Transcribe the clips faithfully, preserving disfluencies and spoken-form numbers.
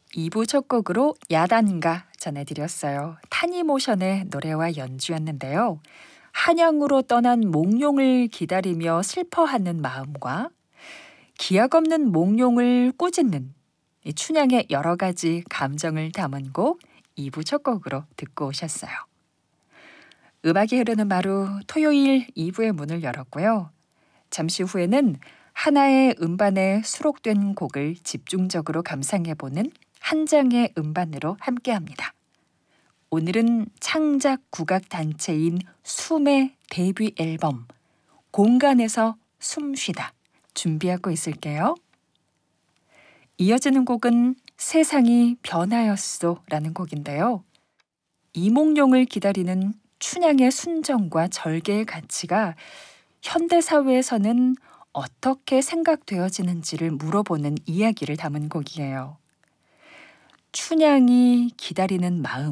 이 부 첫 곡으로 야단가 전해드렸어요. 타니모션의 노래와 연주였는데요. 한양으로 떠난 몽룡을 기다리며 슬퍼하는 마음과 기약 없는 몽룡을 꾸짖는 이 춘향의 여러 가지 감정을 담은 곡 이 부 첫 곡으로 듣고 오셨어요. 음악이 흐르는 마루 토요일 이 부의 문을 열었고요. 잠시 후에는 하나의 음반에 수록된 곡을 집중적으로 감상해보는 한 장의 음반으로 함께합니다. 오늘은 창작 국악 단체인 숨의 데뷔 앨범 공간에서 숨쉬다 준비하고 있을게요. 이어지는 곡은 세상이 변하였소라는 곡인데요. 이몽룡을 기다리는 춘향의 순정과 절개의 가치가 현대사회에서는 어떻게 생각되어지는지를 물어보는 이야기를 담은 곡이에요. 춘향이 기다리는 마음,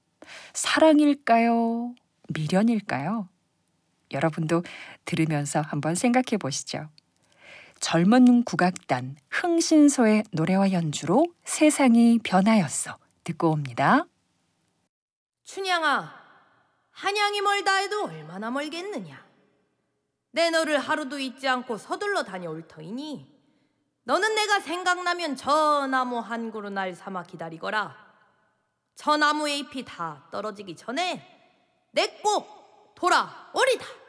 사랑일까요? 미련일까요? 여러분도 들으면서 한번 생각해 보시죠. 젊은 국악단 흥신소의 노래와 연주로 세상이 변하였어 듣고 옵니다. 춘향아, 한양이 멀다 해도 얼마나 멀겠느냐. 내 너를 하루도 잊지 않고 서둘러 다녀올 터이니 너는 내가 생각나면 저 나무 한 그루 날 삼아 기다리거라. 저 나무의 잎이 다 떨어지기 전에 내 꼭 돌아오리다.